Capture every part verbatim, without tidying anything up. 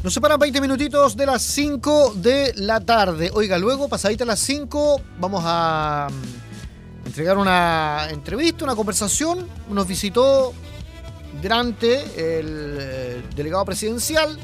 Nos separan veinte minutitos de las cinco de la tarde. Oiga, luego, pasadita a las cinco, vamos a entregar una entrevista, una conversación. Nos visitó durante el eh, delegado presidencial,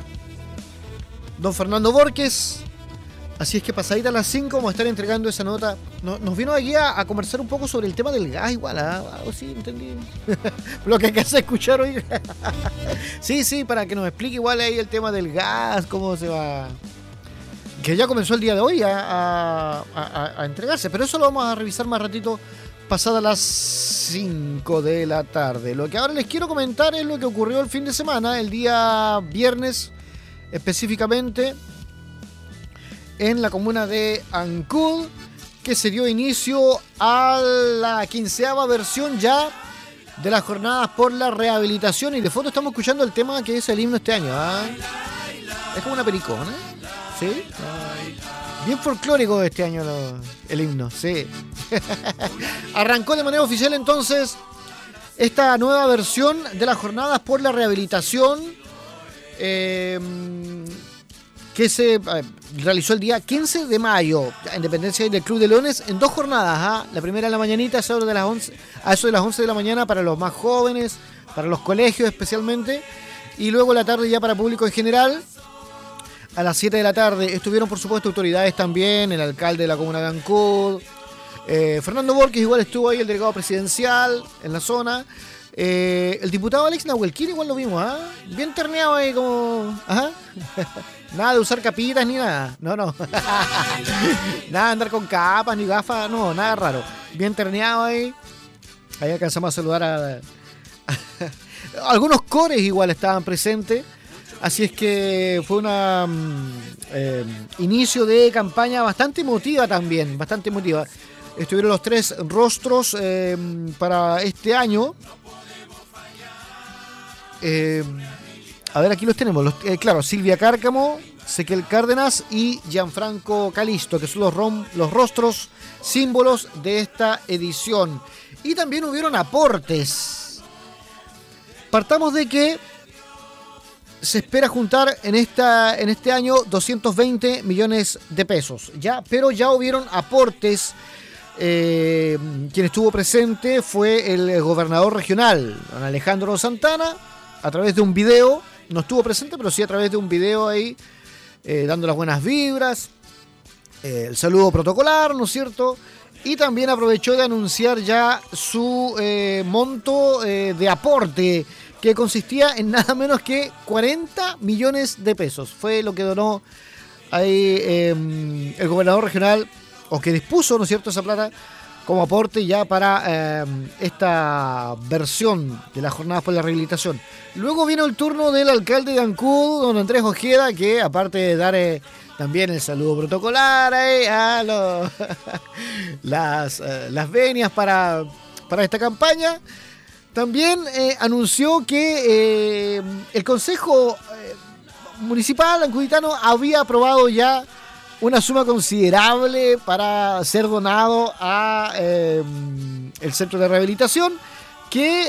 don Fernando Borges. Así es que pasadita a las cinco vamos a estar entregando esa nota. Nos, nos vino aquí a, a conversar un poco sobre el tema del gas, igual, ¿ah? Algo así, entendí. Lo que acabas de escuchar hoy. Sí, sí, para que nos explique igual ahí el tema del gas, cómo se va. Que ya comenzó el día de hoy a, a, a, a entregarse, pero eso lo vamos a revisar más ratito, pasada las cinco de la tarde. Lo que ahora les quiero comentar es lo que ocurrió el fin de semana, el día viernes específicamente, en la comuna de Ancud, que se dio inicio a la quinceava versión ya de las jornadas por la rehabilitación. Y de fondo estamos escuchando el tema que es el himno este año, ¿eh? Es como una pericona, ¿sí? Bien folclórico este año lo, el himno, sí. Arrancó de manera oficial entonces esta nueva versión de las jornadas por la rehabilitación, eh, que se eh, realizó el día quince de mayo en dependencia del Club de Leones en dos jornadas, ¿eh? La primera en la mañanita, a eso de las once, a eso de las once de la mañana para los más jóvenes, para los colegios especialmente, y luego la tarde ya para público en general. A las siete de la tarde estuvieron, por supuesto, autoridades también, el alcalde de la comuna de Ancud, eh, Fernando Borges igual estuvo ahí, el delegado presidencial en la zona, eh, el diputado Alex Nahuelquín igual lo vimos, ¿ah? ¿eh? Bien terneado ahí como... Ajá. Nada de usar capitas ni nada, no, no. Nada de andar con capas ni gafas, no, nada raro. Bien terneado ahí. Ahí alcanzamos a saludar a... a algunos cores igual estaban presentes. Así es que fue un eh, inicio de campaña bastante emotiva también, bastante emotiva. Estuvieron los tres rostros eh, para este año. Eh, a ver, aquí los tenemos. Los, eh, claro, Silvia Cárcamo, Ezequiel Cárdenas y Gianfranco Calisto, que son los, rom, los rostros, símbolos de esta edición. Y también hubieron aportes. Partamos de que se espera juntar en esta en este año doscientos veinte millones de pesos, ya, pero ya hubieron aportes. Eh, quien estuvo presente fue el gobernador regional, don Alejandro Santana, a través de un video. No estuvo presente, pero sí a través de un video ahí, eh, dando las buenas vibras, eh, el saludo protocolar, ¿no es cierto? Y también aprovechó de anunciar ya su eh, monto eh, de aporte, que consistía en nada menos que cuarenta millones de pesos. Fue lo que donó ahí eh, el gobernador regional, o que dispuso, ¿no es cierto?, esa plata como aporte ya para eh, esta versión de las jornadas por la rehabilitación. Luego vino el turno del alcalde de Ancud, don Andrés Ojeda, que aparte de dar eh, también el saludo protocolar eh, a los, las, eh, las venias para, para esta campaña, también eh, anunció que eh, el Consejo eh, Municipal ancuditano había aprobado ya una suma considerable para ser donado a eh, el centro de rehabilitación, que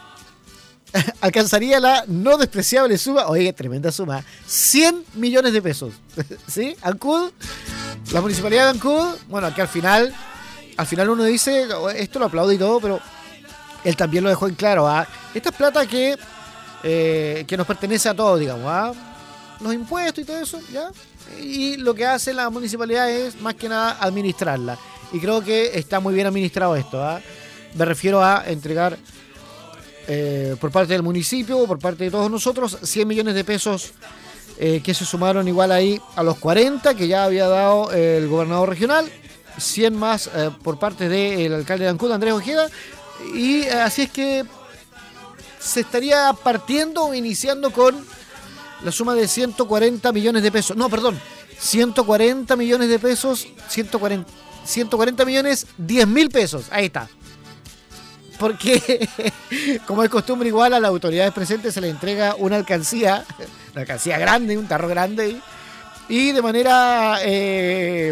alcanzaría la no despreciable suma, oye, tremenda suma, cien millones de pesos. ¿Sí? Ancud, la municipalidad de Ancud, bueno, que al final, al final uno dice, esto lo aplaude y todo, pero él también lo dejó en claro, ¿ah? Esta es plata que, eh, que nos pertenece a todos, digamos, ¿ah? Los impuestos y todo eso, ¿ya? Y lo que hace la municipalidad es, más que nada, administrarla. Y creo que está muy bien administrado esto, ¿ah? Me refiero a entregar eh, por parte del municipio, por parte de todos nosotros, cien millones de pesos eh, que se sumaron igual ahí a los cuarenta que ya había dado el gobernador regional, cien más eh, por parte del alcalde de Ancud, Andrés Ojeda. Y eh, así es que se estaría partiendo o iniciando con la suma de ciento cuarenta millones de pesos. No, perdón, ciento cuarenta millones de pesos, ciento cuarenta, ciento cuarenta millones, diez mil pesos. Ahí está. Porque, como es costumbre, igual a las autoridades presentes se le entrega una alcancía, una alcancía grande, un tarro grande, y de manera... Eh,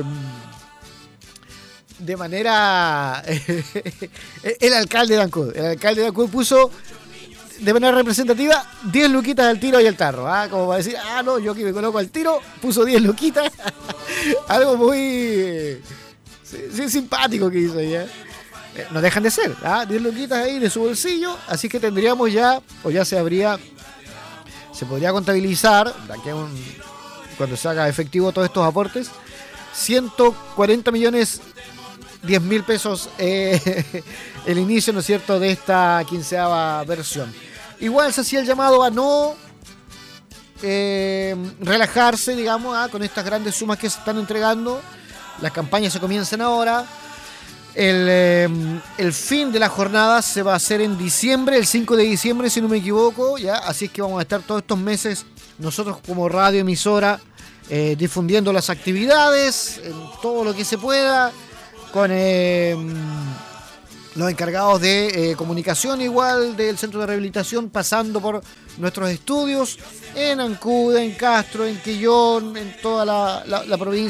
de manera... el alcalde de Ancud, el alcalde de Ancud puso de manera representativa, diez luquitas al tiro y al tarro. ¿Ah? Como para decir, ah, no, yo aquí me coloco al tiro, puso diez luquitas. Algo muy sí, sí, simpático que hizo ella. Eh, no dejan de ser, ¿ah? diez luquitas ahí de su bolsillo. Así que tendríamos ya, o ya se habría, se podría contabilizar, de aquí a un, cuando se haga efectivo todos estos aportes, ciento cuarenta millones diez mil pesos eh, el inicio, ¿no es cierto?, de esta quinceava versión. Igual se hacía el llamado a no eh, relajarse, digamos, ¿ah? con estas grandes sumas que se están entregando. Las campañas se comienzan ahora. El, eh, el fin de la jornada se va a hacer en diciembre, el cinco de diciembre, si no me equivoco, ¿ya? Así es que vamos a estar todos estos meses nosotros como radioemisora eh, difundiendo las actividades, en todo lo que se pueda, con eh, los encargados de eh, comunicación igual del centro de rehabilitación, pasando por nuestros estudios en Ancuda, en Castro, en Quillón, en toda la, la, la provincia